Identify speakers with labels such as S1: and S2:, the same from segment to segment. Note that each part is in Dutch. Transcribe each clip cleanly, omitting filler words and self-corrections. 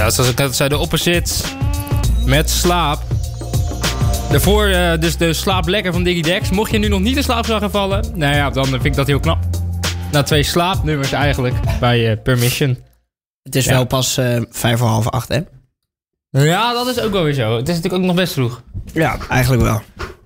S1: zoals ik net zei, de opposites met slaap. Daarvoor dus de slaap lekker van Diggy Dex. Mocht je nu nog niet in slaap gaan vallen, nou ja, dan vind ik dat heel knap. Nou, 2 slaapnummers eigenlijk bij Permission.
S2: Het is wel pas 7:45, hè?
S1: Ja, dat is ook wel weer zo. Het is natuurlijk ook nog best vroeg.
S2: Ja, eigenlijk wel.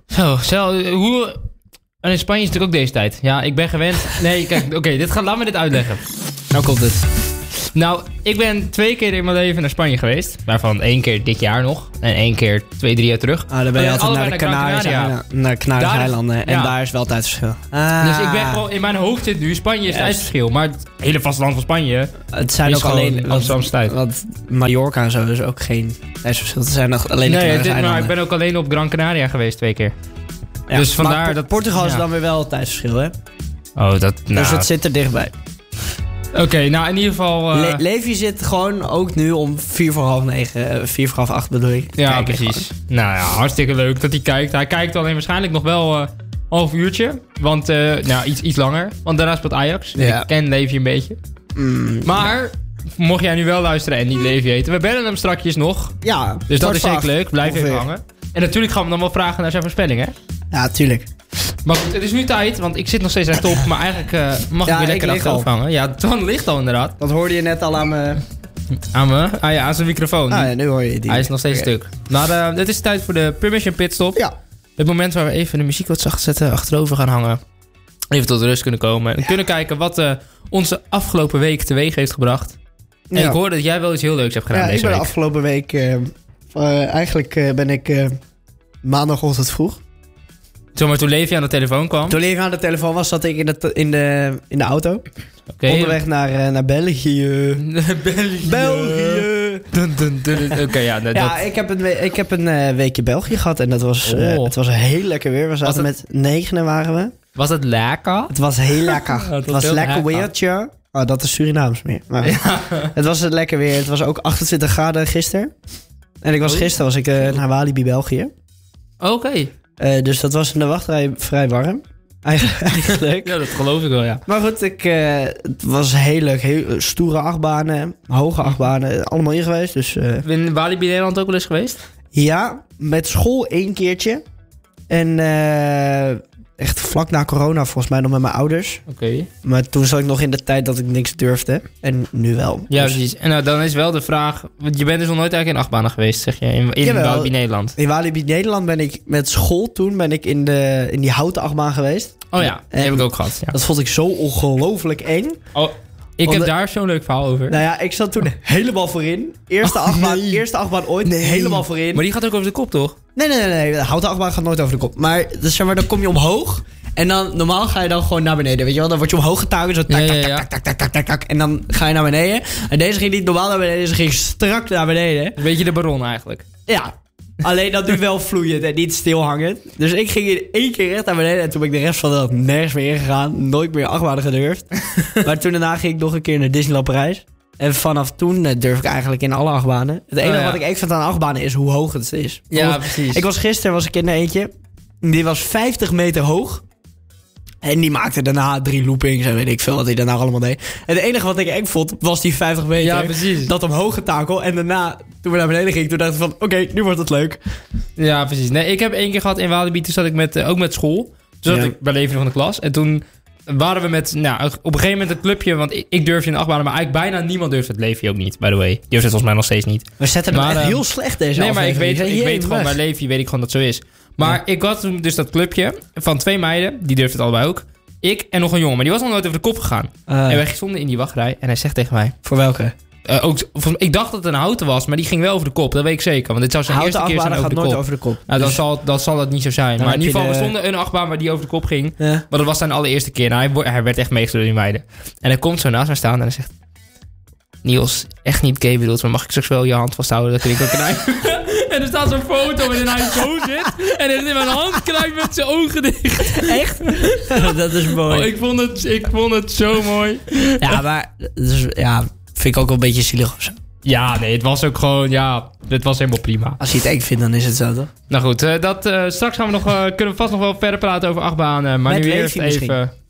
S1: Hoe... En in Spanje is het natuurlijk ook deze tijd. Ja, ik ben gewend... Nee, kijk, oké, laat me dit uitleggen.
S2: Nou komt het.
S1: Nou, ik ben 2 keer in mijn leven naar Spanje geweest. Waarvan 1 keer dit jaar nog. En 1 keer 2-3 jaar terug.
S2: Dan ben je altijd naar de Canarische eilanden. En daar is wel tijdsverschil.
S1: Dus ik ben gewoon... In mijn hoofd zit nu Spanje is tijdsverschil. Maar het hele vasteland van Spanje...
S2: Het zijn ook alleen
S1: Amsterdamse tijd.
S2: Want Mallorca en zo is ook geen tijdsverschil. Het zijn nog alleen de Canarische eilanden. Maar
S1: ik ben ook alleen op Gran Canaria geweest 2 keer. Ja, dus vandaar dat...
S2: Portugal is dan weer wel het tijdsverschil, hè?
S1: Oh, dat... Nou.
S2: Dus het zit er dichtbij.
S1: Oké, nou in ieder geval...
S2: Levi zit gewoon ook nu om 8:45 bedoel ik.
S1: Ja, precies. Gewoon. Nou ja, hartstikke leuk dat hij kijkt. Hij kijkt alleen waarschijnlijk nog wel een half uurtje. Want, iets langer. Want daarna speelt Ajax. Ja. Ik ken Levi een beetje. Maar, mocht jij nu wel luisteren en niet Levi eten, we bellen hem strakjes nog.
S2: Ja.
S1: Dus dat is zeker leuk. Blijf even hangen. En natuurlijk gaan we hem dan wel vragen naar zijn voorspellingen.
S2: Ja, tuurlijk.
S1: Maar goed, het is nu tijd, want ik zit nog steeds rechtop. Maar eigenlijk mag ik weer lekker achterover hangen. Ja, Twan ligt al inderdaad.
S2: Dat hoorde je net al aan me.
S1: Aan zijn microfoon.
S2: Ja, nu hoor je die.
S1: Hij is nog steeds stuk. Maar het is tijd voor de Permission Pitstop.
S2: Ja.
S1: Het moment waar we even de muziek wat zacht zetten, achterover gaan hangen. Even tot rust kunnen komen. En kunnen kijken wat onze afgelopen week teweeg heeft gebracht. En ik hoor dat jij wel iets heel leuks hebt gedaan deze week.
S2: Ja, ik ben de afgelopen week... eigenlijk ben ik maandagochtend vroeg.
S1: Zomaar toen Levi aan de telefoon kwam?
S2: Toen Levi aan de telefoon was, zat ik in de auto.
S1: Okay.
S2: Onderweg naar België. België.
S1: Oké, ja.
S2: Ik heb een weekje België gehad en dat was, het was heel lekker weer. We zaten met 9 waren we.
S1: Was het lekker?
S2: Het was heel lekker. Het was lekker weertje. Oh, dat is Surinaams meer. Maar het was lekker weer. Het was ook 28 graden gisteren. En gisteren was ik naar Walibi, België.
S1: Oké.
S2: Dus dat was in de wachtrij vrij warm. Eigenlijk.
S1: Ja, dat geloof ik wel, ja.
S2: Maar goed, het was heel leuk. Heel stoere achtbanen, hoge achtbanen, allemaal in geweest. Dus,
S1: Ben je in Walibi Nederland ook wel eens geweest?
S2: Ja, met school 1 keertje. En echt vlak na corona volgens mij nog met mijn ouders.
S1: Oké.
S2: Maar toen zat ik nog in de tijd dat ik niks durfde. En nu wel.
S1: Ja, precies. En dan is wel de vraag... Want je bent dus nog nooit eigenlijk in achtbanen geweest, zeg je, in Walibi Nederland.
S2: In Walibi Nederland ben ik met school toen in die houten achtbaan geweest.
S1: Oh ja, die heb ik ook gehad. Ja.
S2: Dat vond ik zo ongelooflijk eng.
S1: Oh, ik heb daar zo'n leuk verhaal over.
S2: Nou ja, ik zat toen helemaal voorin. Eerste achtbaan ooit, helemaal voorin.
S1: Maar die gaat ook over de kop, toch?
S2: Nee. De houten achtbaan gaat nooit over de kop. Maar, dus, zeg maar dan kom je omhoog. En dan, normaal ga je dan gewoon naar beneden. Weet je wel, dan word je omhoog getakeld. Zo tak. En dan ga je naar beneden. En deze ging niet normaal naar beneden. Deze ging strak naar beneden.
S1: Een beetje de baron eigenlijk.
S2: Ja. Alleen dat nu wel vloeiend en niet stilhangend. Dus ik ging in 1 keer recht naar beneden. En toen ben ik de rest van de dag nergens meer ingegaan. Nooit meer achtbanen gedurfd. Maar toen daarna ging ik nog een keer naar Disneyland Parijs. En vanaf toen durf ik eigenlijk in alle achtbanen. Het enige wat ik echt vind aan achtbanen is hoe hoog het is.
S1: Ja, precies.
S2: Gisteren was ik in eentje. Die was 50 meter hoog. En die maakte daarna 3 loopings en weet ik veel wat hij daarna allemaal deed. En het enige wat ik eng vond, was die 50 meter.
S1: Ja, precies. Dat
S2: omhoog getakel. En daarna, toen we naar beneden gingen, toen dacht ik van... Oké, nu wordt het leuk.
S1: Ja, precies. Nee, ik heb 1 keer gehad in Walibi. Toen zat ik ook met school. Toen zat ik bij Levi van de klas. En toen waren we met... Nou, op een gegeven moment een clubje. Want ik durfde in de achtbanen. Maar eigenlijk bijna niemand durft het. Levi ook niet, by the way. Die durft het volgens mij nog steeds niet.
S2: We zetten hem echt heel slecht deze aflevering.
S1: Nee, maar ik weet gewoon bij Levi weet ik gewoon dat het zo is. Maar ik had dus dat clubje van 2 meiden. Die durfde het allebei ook. Ik en nog een jongen, maar die was nog nooit over de kop gegaan. En wij stonden in die wachtrij en hij zegt tegen mij...
S2: Voor welke?
S1: Ik dacht dat het een houten was, maar die ging wel over de kop. Dat weet ik zeker, want dit zou zijn eerste keer zijn over de kop.
S2: Nooit over de kop.
S1: Nou, dan zal dat niet zo zijn. Maar in ieder geval, we stonden een achtbaan waar die over de kop ging. Ja. Maar dat was zijn allereerste keer. Nou, hij werd echt meegestuurd door die meiden. En hij komt zo naast mij staan en hij zegt... Niels, echt niet gay bedoeld, maar mag ik straks wel je hand vasthouden? Dat vind ik ook knijpen. En er staat zo'n foto waarin hij zo zit. En hij in mijn hand knijpt met zijn ogen dicht.
S2: Echt? Dat is mooi.
S1: Oh, ik vond het zo mooi.
S2: Ja, maar dus, vind ik ook wel een beetje zielig of zo.
S1: Ja, nee, het was ook gewoon, het was helemaal prima.
S2: Als je het eng vindt, dan is het zo, toch?
S1: Nou goed, straks gaan we kunnen we vast nog wel verder praten over achtbanen. Maar met nu eerst even...